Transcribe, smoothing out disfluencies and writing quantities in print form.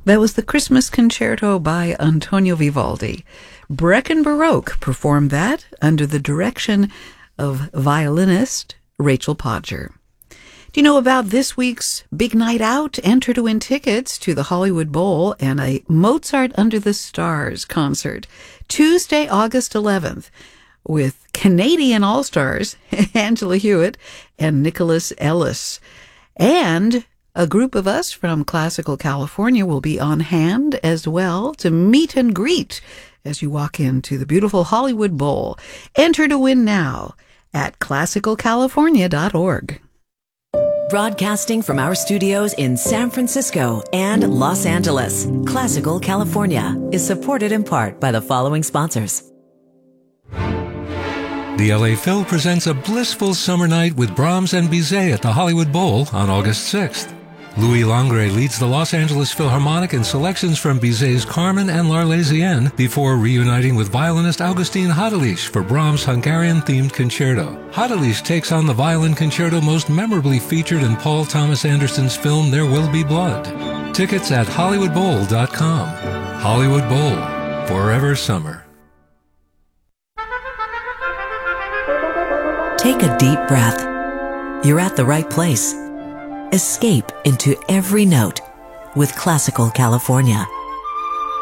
That was the Christmas Concerto by Antonio Vivaldi. Brecken Baroque performed that under the direction of violinist Rachel Podger. Do you know about this week's big night out? Enter to win tickets to the Hollywood Bowl and a Mozart Under the Stars concert, Tuesday, August 11th, with Canadian All-Stars Angela Hewitt and Nicholas Ellis. And a group of us from Classical California will be on hand as well to meet and greet as you walk into the beautiful Hollywood Bowl. Enter to win now at classicalcalifornia.org. Broadcasting from our studios in San Francisco and Los Angeles, Classical California is supported in part by the following sponsors. The LA Phil presents a blissful summer night with Brahms and Bizet at the Hollywood Bowl on August 6th. Louis Langre leads the Los Angeles Philharmonic in selections from Bizet's Carmen and L'Arlésienne before reuniting with violinist Augustin Hadelich for Brahms' Hungarian-themed concerto. Hadelich takes on the violin concerto most memorably featured in Paul Thomas Anderson's film There Will Be Blood. Tickets at HollywoodBowl.com. Hollywood Bowl, forever summer. Take a deep breath. You're at the right place. Escape into every note with Classical California.